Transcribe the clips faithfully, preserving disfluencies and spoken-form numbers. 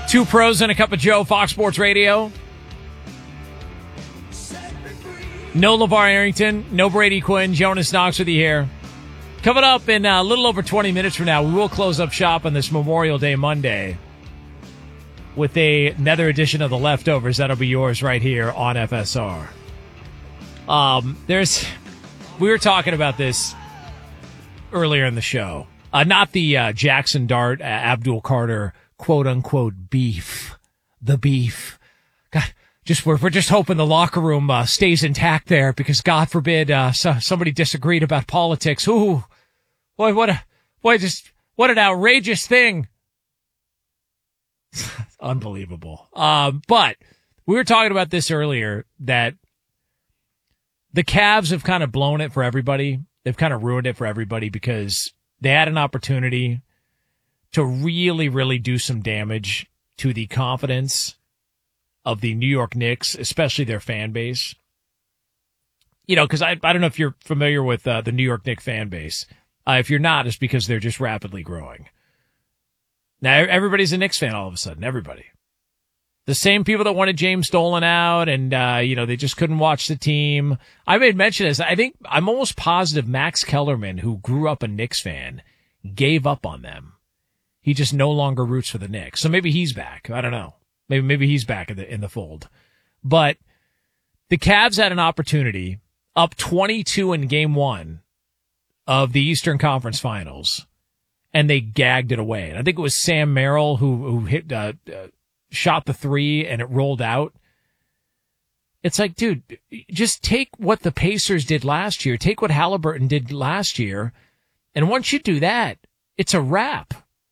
Two pros and a cup of Joe, Fox Sports Radio. No LeVar Arrington, no Brady Quinn, Jonas Knox with you here. Coming up in a little over twenty minutes from now, we will close up shop on this Memorial Day Monday with a, another edition of The Leftovers. That'll be yours right here on F S R. Um, there's, we were talking about this earlier in the show. Uh, not the uh, Jackson Dart, uh, Abdul Carter, quote-unquote, beef. The beef. God, just we're, we're just hoping the locker room uh, stays intact there because, God forbid, uh, so, somebody disagreed about politics. Ooh, boy, what a, boy, just, what an outrageous thing. Unbelievable. Um, but we were talking about this earlier, that the Cavs have kind of blown it for everybody. They've kind of ruined it for everybody because they had an opportunity to really, really do some damage to the confidence of the New York Knicks, especially their fan base. You know, because I, I don't know if you're familiar with uh, the New York Knicks fan base. Uh, if you're not, it's because they're just rapidly growing. Now, everybody's a Knicks fan all of a sudden, everybody. The same people that wanted James Dolan out and, uh, you know, they just couldn't watch the team. I made mention of this. I think I'm almost positive Max Kellerman, who grew up a Knicks fan, gave up on them. He just no longer roots for the Knicks. So maybe he's back. I don't know. Maybe maybe he's back in the in the fold. But the Cavs had an opportunity, up twenty-two in game one of the Eastern Conference Finals, and they gagged it away. And I think it was Sam Merrill who who hit uh, uh, shot the three and it rolled out. It's like, dude, just take what the Pacers did last year. Take what Halliburton did last year. And once you do that, it's a wrap.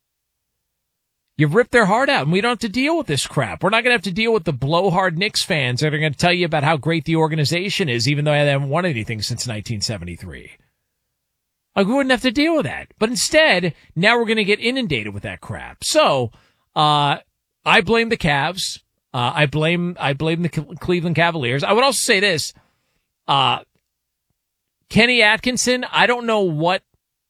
You rip their heart out, and we don't have to deal with this crap. We're not going to have to deal with the blowhard Knicks fans that are going to tell you about how great the organization is, even though they haven't won anything since nineteen seventy-three. Like, we wouldn't have to deal with that. But instead, now we're going to get inundated with that crap. So, uh, I blame the Cavs. Uh, I blame, I blame the Cleveland Cavaliers. I would also say this, uh, Kenny Atkinson, I don't know what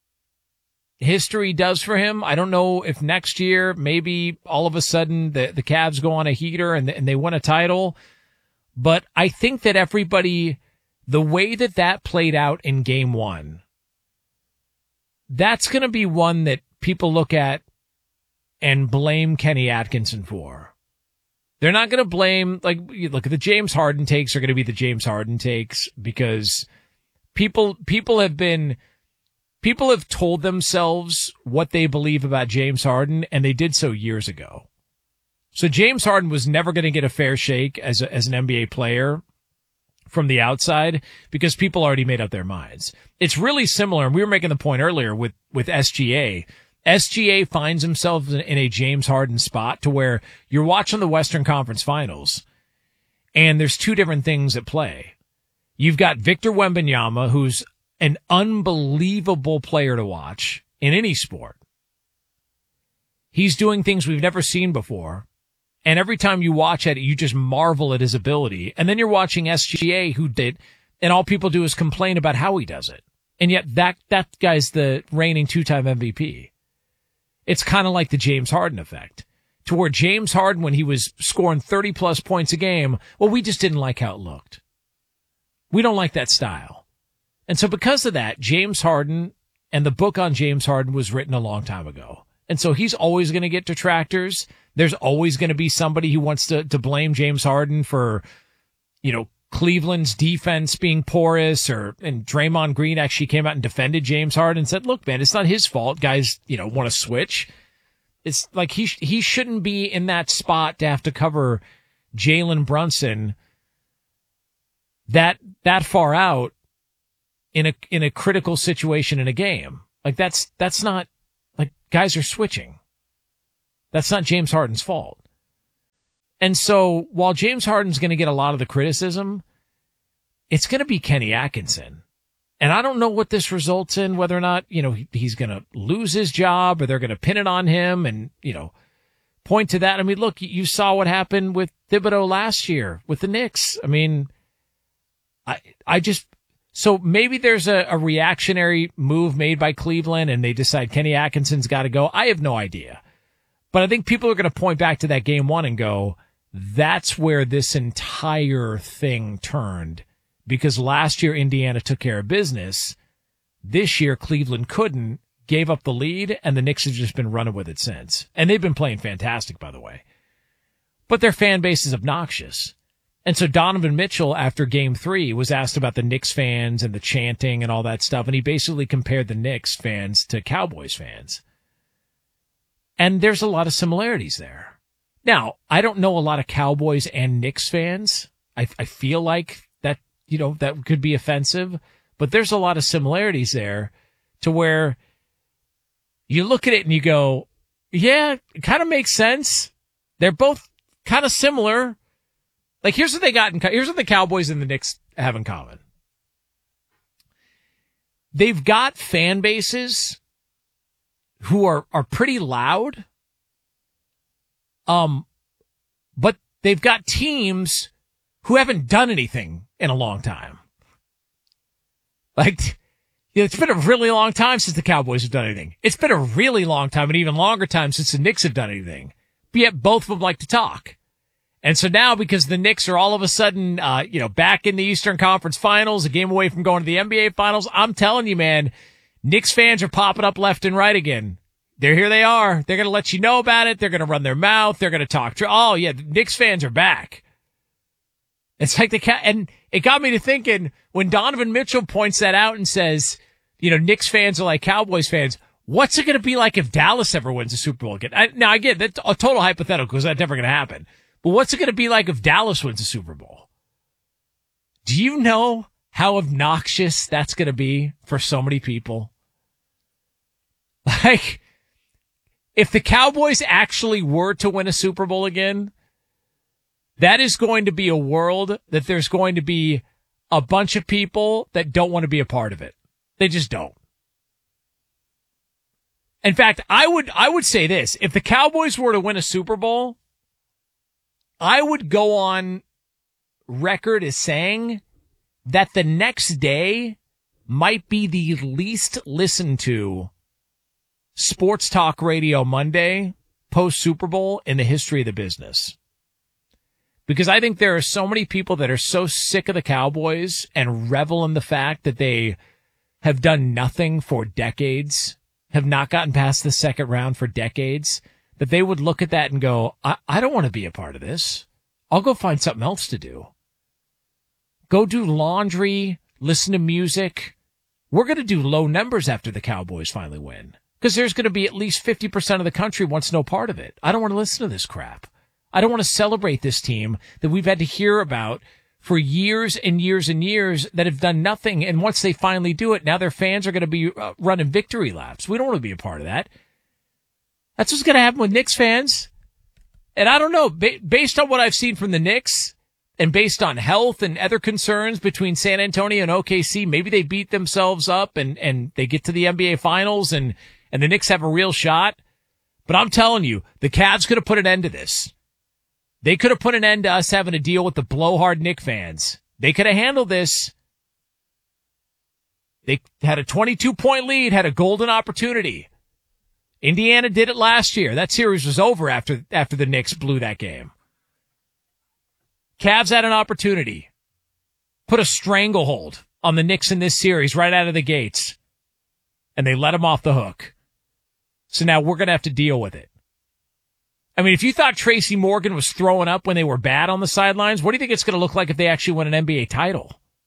history does for him. I don't know if next year, maybe all of a sudden the, the Cavs go on a heater and, and they win a title. But I think that everybody, the way that that played out in game one, that's going to be one that people look at and blame Kenny Atkinson for. They're not going to blame, like, look, the James Harden takes are going to be the James Harden takes because people, people have been, People have told themselves what they believe about James Harden, and they did so years ago. So James Harden was never going to get a fair shake as a, as an N B A player from the outside because people already made up their minds. It's really similar, and we were making the point earlier with, with S G A. S G A finds himself in, in a James Harden spot to where you're watching the Western Conference Finals, and there's two different things at play. You've got Victor Wembanyama, who's an unbelievable player to watch in any sport. He's doing things we've never seen before. And every time you watch it, you just marvel at his ability. And then you're watching S G A, who did, and all people do is complain about how he does it. And yet that, that guy's the reigning two-time M V P. It's kind of like the James Harden effect, to where James Harden, when he was scoring thirty plus points a game, well, we just didn't like how it looked. We don't like that style. And so because of that, James Harden, and the book on James Harden was written a long time ago. And so he's always going to get detractors. There's always going to be somebody who wants to, to blame James Harden for, you know, Cleveland's defense being porous, or, and Draymond Green actually came out and defended James Harden and said, look, man, it's not his fault. Guys, you know, want to switch. It's like he, he shouldn't be in that spot to have to cover Jalen Brunson that, that far out in a, in a critical situation in a game. Like that's, that's not, like, guys are switching. That's not James Harden's fault. And so while James Harden's going to get a lot of the criticism, it's going to be Kenny Atkinson. And I don't know what this results in, whether or not, you know, he, he's going to lose his job or they're going to pin it on him and, you know, point to that. I mean, look, you saw what happened with Thibodeau last year with the Knicks. I mean, I, I just, so maybe there's a, a reactionary move made by Cleveland and they decide Kenny Atkinson's got to go. I have no idea. But I think people are going to point back to that game one and go, that's where this entire thing turned. Because last year, Indiana took care of business. This year, Cleveland couldn't, gave up the lead, and the Knicks have just been running with it since. And they've been playing fantastic, by the way. But their fan base is obnoxious. And so Donovan Mitchell, after game three, was asked about the Knicks fans and the chanting and all that stuff, and he basically compared the Knicks fans to Cowboys fans. And there's a lot of similarities there. Now, I don't know a lot of Cowboys and Knicks fans. I, I feel like that, you know, that could be offensive, but there's a lot of similarities there to where you look at it and you go, yeah, it kind of makes sense. They're both kind of similar. Like, here's what they got in, here's what the Cowboys and the Knicks have in common. They've got fan bases who are, are pretty loud. Um, but they've got teams who haven't done anything in a long time. Like, you know, it's been a really long time since the Cowboys have done anything. It's been a really long time, and even longer time since the Knicks have done anything. But yet both of them like to talk. And so now, because the Knicks are all of a sudden, uh, you know, back in the Eastern Conference Finals, a game away from going to the N B A Finals, I'm telling you, man, Knicks fans are popping up left and right again. They're here they are. They're going to let you know about it. They're going to run their mouth. They're going to talk. Oh, yeah, the Knicks fans are back. It's like the cat, and it got me to thinking when Donovan Mitchell points that out and says, you know, Knicks fans are like Cowboys fans. What's it going to be like if Dallas ever wins a Super Bowl again? I, now, I get that's a total hypothetical because that's never going to happen. But what's it going to be like if Dallas wins a Super Bowl? Do you know how obnoxious that's going to be for so many people? Like, if the Cowboys actually were to win a Super Bowl again, that is going to be a world that there's going to be a bunch of people that don't want to be a part of it. They just don't. In fact, I would, I would say this. If the Cowboys were to win a Super Bowl, I would go on record as saying that the next day might be the least listened to Sports Talk Radio Monday post Super Bowl in the history of the business. Because I think there are so many people that are so sick of the Cowboys and revel in the fact that they have done nothing for decades, have not gotten past the second round for decades, that they would look at that and go, I, I don't want to be a part of this. I'll go find something else to do. Go do laundry, listen to music. We're going to do low numbers after the Cowboys finally win. Because there's going to be at least fifty percent of the country wants no part of it. I don't want to listen to this crap. I don't want to celebrate this team that we've had to hear about for years and years and years that have done nothing. And once they finally do it, now their fans are going to be uh, running victory laps. We don't want to be a part of that. That's what's going to happen with Knicks fans. And I don't know, ba- based on what I've seen from the Knicks and based on health and other concerns between San Antonio and O K C, maybe they beat themselves up and, and they get to the N B A Finals and, and the Knicks have a real shot. But I'm telling you, the Cavs could have put an end to this. They could have put an end to us having to deal with the blowhard Knicks fans. They could have handled this. They had a twenty-two point lead, had a golden opportunity. Indiana did it last year. That series was over after, after the Knicks blew that game. Cavs had an opportunity. Put a stranglehold on the Knicks in this series right out of the gates. And they let them off the hook. So now we're going to have to deal with it. I mean, if you thought Tracy Morgan was throwing up when they were bad on the sidelines, what do you think it's going to look like if they actually win an N B A title?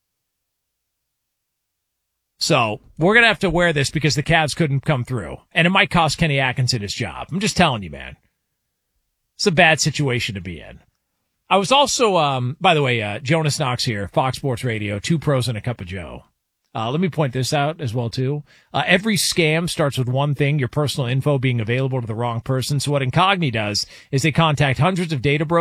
So we're going to have to wear this because the Cavs couldn't come through. And it might cost Kenny Atkinson his job. I'm just telling you, man. It's a bad situation to be in. I was also, um, by the way, uh, Jonas Knox here, Fox Sports Radio, two pros and a cup of Joe. Uh, let me point this out as well, too. Uh, every scam starts with one thing, your personal info being available to the wrong person. So what Incogni does is they contact hundreds of data brokers